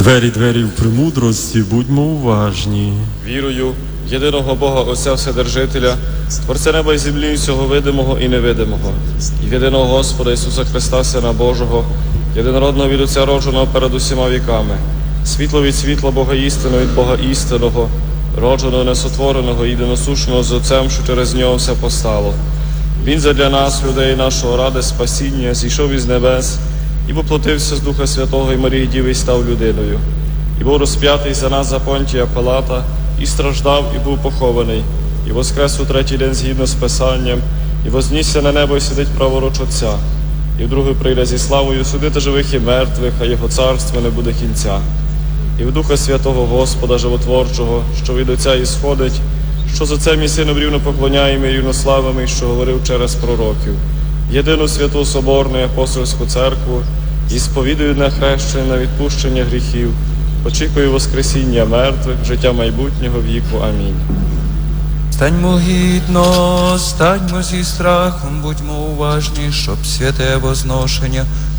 Двері в премудрості, будьмо уважні. Вірую в єдиного Бога Отця Вседержителя, Творця неба і землі, і всього видимого і невидимого, і в єдиного Господа Ісуса Христа, Сина Божого, єдинородного від Отця родженого перед усіма віками, світло від світла Бога істинного від Бога істинного, родженого, несотвореного, єдиносушного з Отцем, що через нього все постало. Він задля нас, людей нашого, ради спасіння, зійшов із небес і поплотився з Духа Святого і Марії Діви і став людиною. І був розп'ятий за нас за Понтія Пилата, і страждав, і був похований, і воскрес у третій день згідно з Писанням, і вознісся на небо і сидить праворуч Отця, і вдруге прийде зі славою судити живих і мертвих, а його царство не буде кінця. І в Духа Святого Господа Животворчого, що від Отця ісходить, що з Отцем і Сином рівно поклоняємо і рівно славимо, і що говорив через пророків, єдину святу Соборну і Апостольську церкву, і сповідую на хрещення на відпущення гріхів, очікую воскресіння мертвих, життя майбутнього віку. Амінь. Станьмо гідно, станьмо зі страхом, будьмо уважні, щоб святе возношення